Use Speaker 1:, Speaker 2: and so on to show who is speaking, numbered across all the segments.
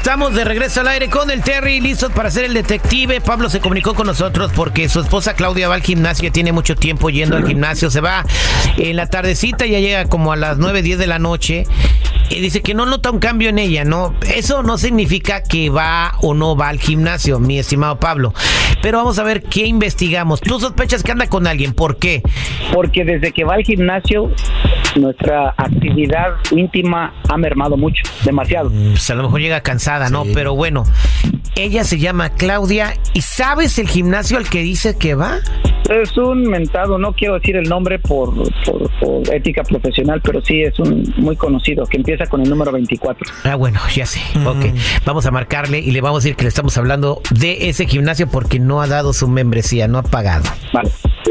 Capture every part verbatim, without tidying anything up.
Speaker 1: Estamos de regreso al aire con el Terry, listos para ser el detective. Pablo se comunicó con nosotros porque su esposa Claudia va al gimnasio, tiene mucho tiempo yendo al gimnasio, se va en la tardecita, ya llega como a las nueve, diez de la noche y dice que no nota un cambio en ella, ¿no? Eso no significa que va o no va al gimnasio, mi estimado Pablo. Pero vamos a ver qué investigamos. Tú sospechas que anda con alguien, ¿por qué?
Speaker 2: Porque desde que va al gimnasio, nuestra actividad íntima ha mermado mucho, demasiado.
Speaker 1: Pues a lo mejor llega cansada, ¿no? Sí. Pero bueno, ella se llama Claudia. ¿Y sabes el gimnasio al que dice que va?
Speaker 2: Es un mentado, no quiero decir el nombre por, por, por ética profesional, pero sí es un muy conocido, que empieza con el número veinticuatro.
Speaker 1: Ah, bueno, ya sé. Mm. Ok, vamos a marcarle y le vamos a decir que le estamos hablando de ese gimnasio porque no ha dado su membresía, no ha pagado.
Speaker 2: Vale.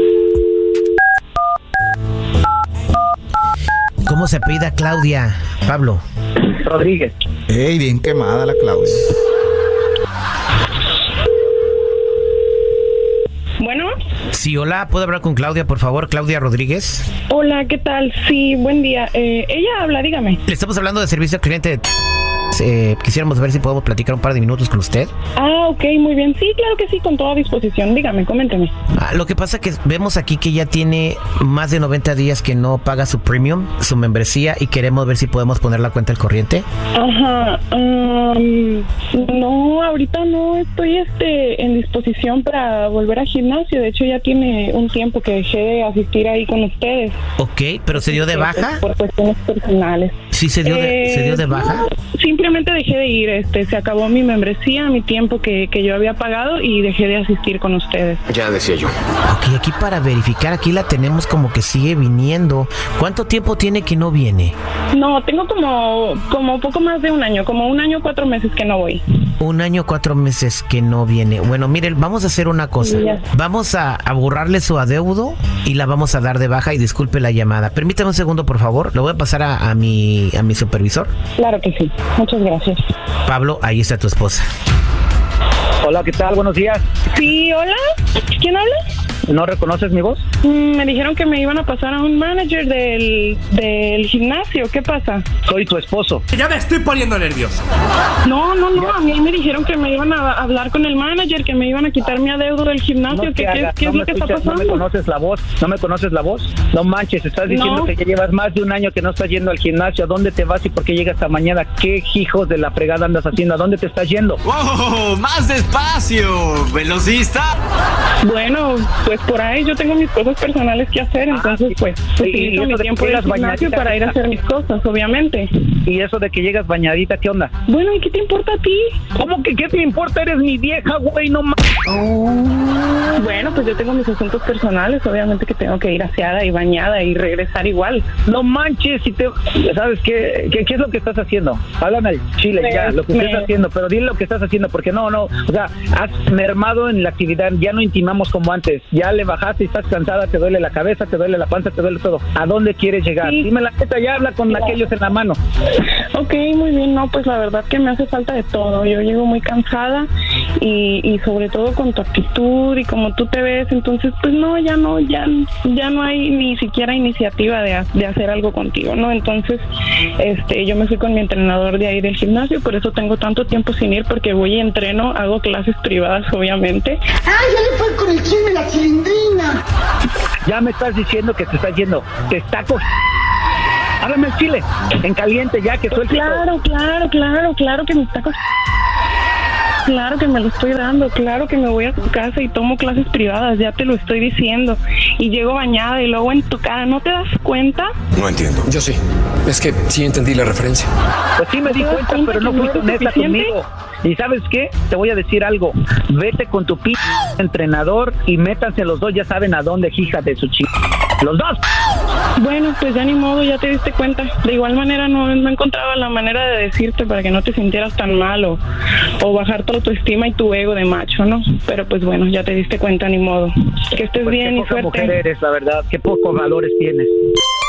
Speaker 1: ¿Cómo se apellida Claudia, Pablo?
Speaker 2: Rodríguez.
Speaker 3: Ey, bien quemada la Claudia.
Speaker 4: Bueno.
Speaker 1: Sí, hola, ¿puedo hablar con Claudia, por favor? Claudia Rodríguez.
Speaker 4: Hola, ¿qué tal? Sí, buen día. Eh, ella habla, dígame.
Speaker 1: Le estamos hablando de servicio al cliente. Eh, quisiéramos ver si podemos platicar un par de minutos con usted.
Speaker 4: Ah, ok, muy bien. Sí, claro que sí, con toda disposición. Dígame, coménteme.
Speaker 1: Ah, lo que pasa es que vemos aquí que ya tiene más de noventa días que no paga su premium, su membresía, y queremos ver si podemos poner la cuenta al corriente.
Speaker 4: Ajá. Um, no, ahorita no estoy este en disposición para volver al gimnasio. De hecho, ya tiene un tiempo que dejé de asistir ahí con ustedes.
Speaker 1: Ok, ¿pero se dio de baja?
Speaker 4: Por cuestiones personales.
Speaker 1: Sí, se dio de, eh, ¿se dio de baja?
Speaker 4: No, simplemente dejé de ir, este, se acabó mi membresía, mi tiempo que, que yo había pagado y dejé de asistir con ustedes.
Speaker 3: Ya decía yo.
Speaker 1: Ok, aquí para verificar, aquí la tenemos como que sigue viniendo. ¿Cuánto tiempo tiene que no viene?
Speaker 4: No, tengo como, como poco más de un año, como un año, cuatro meses que no voy.
Speaker 1: Un año, cuatro meses que no viene. Bueno, miren, vamos a hacer una cosa.
Speaker 4: Ya.
Speaker 1: Vamos a, a borrarle su adeudo y la vamos a dar de baja y disculpe la llamada. Permítame un segundo, por favor. Lo voy a pasar a, a mi a mi supervisor.
Speaker 4: Claro que sí. Muchas gracias.
Speaker 1: Pablo, ahí está tu esposa.
Speaker 2: Hola, ¿qué tal? Buenos días.
Speaker 4: Sí, hola. ¿Quién habla?
Speaker 2: ¿No reconoces mi voz?
Speaker 4: Mm, me dijeron que me iban a pasar a un manager del, del gimnasio. ¿Qué pasa?
Speaker 2: Soy tu esposo.
Speaker 5: Ya me estoy poniendo nervioso.
Speaker 4: No, no, no. A mí me dijeron que me iban a hablar con el manager, que me iban a quitar mi adeudo del gimnasio.
Speaker 2: No
Speaker 4: ¿Qué,
Speaker 2: hagas,
Speaker 4: ¿Qué, qué
Speaker 2: no
Speaker 4: es lo que
Speaker 2: escuchas,
Speaker 4: está pasando?
Speaker 2: ¿No me conoces la voz? ¿No me conoces la voz? No manches, estás diciendo
Speaker 4: No.
Speaker 2: que ya llevas más de un año que no estás yendo al gimnasio. ¿A dónde te vas y por qué llegas hasta mañana? ¿Qué hijos de la fregada andas haciendo? ¿A dónde te estás yendo?
Speaker 5: ¡Oh! ¡Más despacio! ¡Velocista!
Speaker 4: Bueno, pues por ahí yo tengo mis cosas personales que hacer, entonces pues utilizo mi tiempo del gimnasio para ir a hacer mis cosas, obviamente.
Speaker 2: ¿Y eso de que llegas bañadita, qué onda?
Speaker 4: Bueno, ¿y qué te importa a ti?
Speaker 2: ¿Cómo que qué te importa? Eres mi vieja, güey, no mames.
Speaker 4: Oh, bueno, pues yo tengo mis asuntos personales, obviamente que tengo que ir aseada y bañada y regresar igual.
Speaker 2: No manches, si te... ¿Sabes qué? ¿Qué, qué es lo que estás haciendo? Háblame al chile
Speaker 4: Me,
Speaker 2: ya, lo que
Speaker 4: me...
Speaker 2: estás haciendo, pero dile lo que estás haciendo, porque no, no, o sea, has mermado en la actividad, ya no intimamos como antes, ya le bajaste y estás cansada, te duele la cabeza, te duele la panza, te duele todo. ¿A dónde quieres llegar?
Speaker 4: Sí.
Speaker 2: Dime la neta, ya habla con
Speaker 4: No.
Speaker 2: aquellos en la mano.
Speaker 4: Ok, muy bien, no, pues la verdad que me hace falta de todo. Yo llego muy cansada y, y sobre todo con tu actitud y como tú te ves, entonces pues no, ya no, ya, ya no hay ni siquiera iniciativa de, de hacer algo contigo, ¿no? Entonces, este, yo me fui con mi entrenador de ahí del gimnasio, por eso tengo tanto tiempo sin ir, porque voy y entreno, hago clases privadas, obviamente.
Speaker 6: ¡Ah, ya le fue con el chisme la cilindrina!
Speaker 2: Ya me estás diciendo que te estás yendo, te está co... Háblame el chile, en caliente ya, que suelte todo.
Speaker 4: Claro, claro, claro, claro que me está co- Claro que me lo estoy dando, claro que me voy a tu casa y tomo clases privadas, ya te lo estoy diciendo. Y llego bañada y luego en tu cara, ¿no te das cuenta?
Speaker 7: No entiendo. Yo sí. Es que sí entendí la referencia.
Speaker 2: Pues sí me di cuenta,
Speaker 4: cuenta
Speaker 2: pero no
Speaker 4: que no
Speaker 2: fuiste
Speaker 4: eres
Speaker 2: honesta
Speaker 4: suficiente?
Speaker 2: conmigo. ¿Y sabes qué? Te voy a decir algo. Vete con tu p*** entrenador y métanse los dos, ya saben a dónde, hija de su chica. ¡Los dos!
Speaker 4: Bueno, pues ya ni modo, ya te diste cuenta. De igual manera no, no encontraba la manera de decirte para que no te sintieras tan mal o, o bajar tu autoestima y tu ego de macho, ¿no? Pero pues bueno, ya te diste cuenta, ni modo. Que estés
Speaker 2: Pues
Speaker 4: bien
Speaker 2: qué
Speaker 4: y
Speaker 2: poca
Speaker 4: suerte.
Speaker 2: mujer eres, la verdad. Qué pocos valores tienes.